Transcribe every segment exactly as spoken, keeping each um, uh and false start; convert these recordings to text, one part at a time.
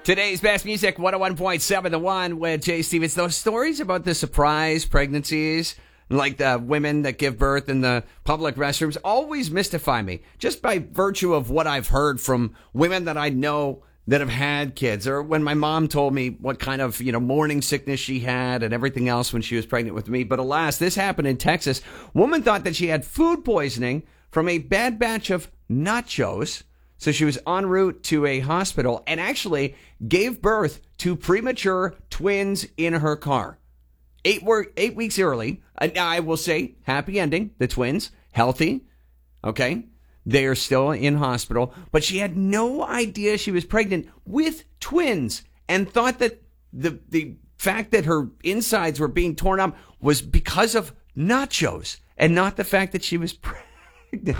Today's best music, one oh one point seven The One with Jay Stevens. Those stories about the surprise pregnancies, like the women that give birth in the public restrooms, always mystify me, just by virtue of what I've heard from women that I know that have had kids, or when my mom told me what kind of, you know, morning sickness she had and everything else when she was pregnant with me. But alas, this happened in Texas. Woman thought that she had food poisoning from a bad batch of nachos. So she was en route to a hospital and actually gave birth to premature twins in her car. Eight, wor- eight weeks early. And I will say, happy ending. The twins, healthy. Okay. They are still in hospital. But she had no idea she was pregnant with twins and thought that the, the fact that her insides were being torn up was because of nachos and not the fact that she was pregnant.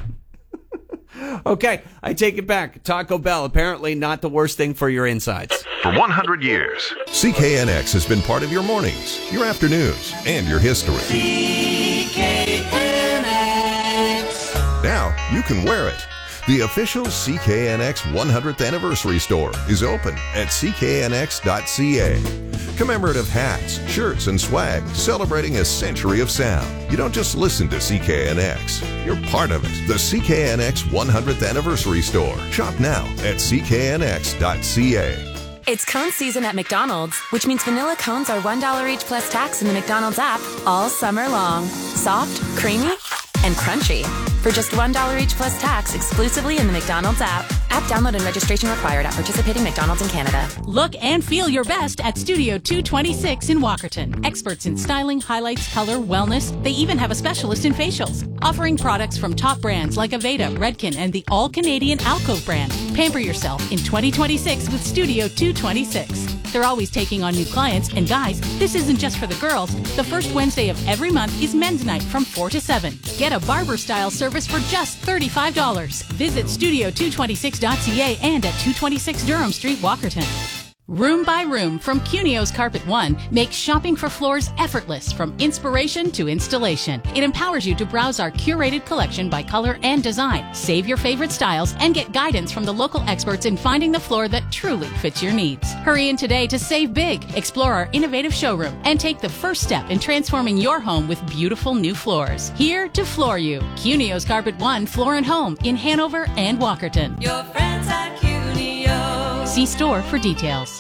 Okay, I take it back. Taco Bell, apparently not the worst thing for your insides. For one hundred years, C K N X has been part of your mornings, your afternoons, and your history. C K N X. Now you can wear it. The official C K N X one hundredth anniversary store is open at C K N X dot C A. Commemorative hats, shirts, and swag celebrating a century of sound. You don't just listen to C K N X. You're part of it. The C K N X one hundredth anniversary store. Shop now at C K N X dot C A. It's cone season at McDonald's, which means vanilla cones are one dollar each plus tax in the McDonald's app all summer long. Soft, creamy, and crunchy. For just one dollar each plus tax exclusively in the McDonald's app. App download and registration required at participating McDonald's in Canada. Look and feel your best at Studio two twenty-six in Walkerton. Experts in styling, highlights, color, wellness. They even have a specialist in facials. Offering products from top brands like Aveda, Redken, and the all-Canadian Alcove brand. Pamper yourself in twenty twenty-six with Studio two twenty-six. They're always taking on new clients, and guys, this isn't just for the girls. The first Wednesday of every month is men's night from four to seven. Get a barber-style service for just thirty-five dollars. Visit studio two twenty-six dot C A and at two twenty-six Durham Street, Walkerton. Room by Room from Cunio's Carpet One makes shopping for floors effortless from inspiration to installation. It empowers you to browse our curated collection by color and design, save your favorite styles, and get guidance from the local experts in finding the floor that truly fits your needs. Hurry in today to save big, explore our innovative showroom, and take the first step in transforming your home with beautiful new floors. Here to floor you. Cunio's Carpet One Floor and Home in Hanover and Walkerton. Your friends at Cunio. See store for details.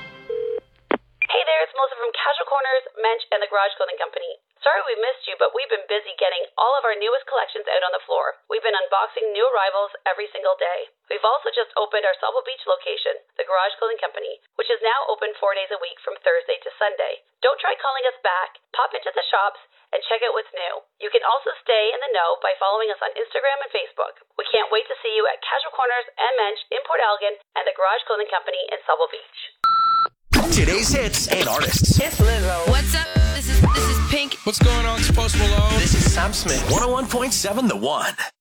Hey there, it's Melissa from Casual Corners, Mensch, and the Garage Clothing Company. Sorry we missed you, but we've been busy getting all of our newest collections out on the floor. We've been unboxing new arrivals every single day. We've also just opened our Sauble Beach location, the Garage Clothing Company, which is now open four days a week from Thursday to Sunday. Don't try calling us back. Pop into the shops and check out what's new. You can also stay in the know by following us on Instagram and Facebook. We can't wait to see you at Casual Corners and Mensch in Port Elgin and the Garage Clothing Company in Sauble Beach. Today's hits and artists. It's Lizzo. What's up? This is this is Pink. What's going on? It's Post Malone. This is Sam Smith. one oh one point seven The One.